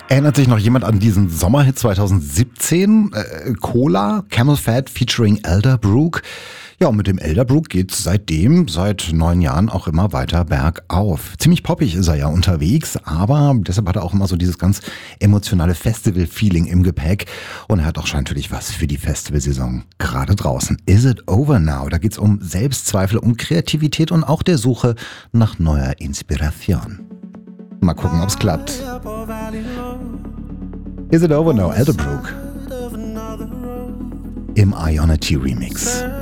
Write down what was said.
Erinnert sich noch jemand an diesen Sommerhit 2017? Cola, Camel Fat featuring Elderbrook. Ja, und mit dem Elderbrook geht's seit 9 Jahren auch immer weiter bergauf. Ziemlich poppig ist er ja unterwegs, aber deshalb hat er auch immer so dieses ganz emotionale Festival-Feeling im Gepäck. Und er hat auch schon natürlich was für die Festivalsaison gerade draußen. Is It Over Now? Da geht's um Selbstzweifel, um Kreativität und auch der Suche nach neuer Inspiration. Mal gucken, ob's klappt. Is It Over Now? Elderbrook im Ionity Remix.